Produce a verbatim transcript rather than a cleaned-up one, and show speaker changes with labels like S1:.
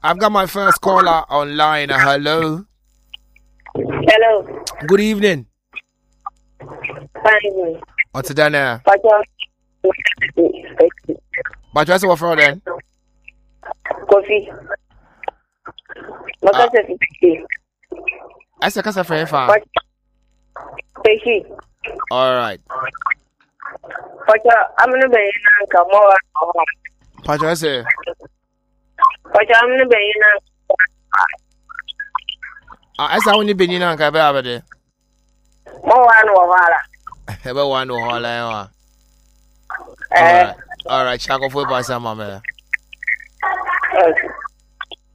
S1: I've got my first caller online. Uh, hello.
S2: Hello.
S1: Good evening.
S2: Fine.
S1: What's it done there?
S2: But
S1: what's what for then?
S2: Coffee. What is it?
S1: I said, "Casa friend fa."
S2: Peshi.
S1: All right.
S2: But I'm gonna be in a more.
S1: What I say?
S2: But I'm gonna be in a.
S1: I said, "When you been in a cafe over there."
S2: More one or
S1: Have one or all I
S2: Eh.
S1: All right, check off with my son, mama.
S2: Okay.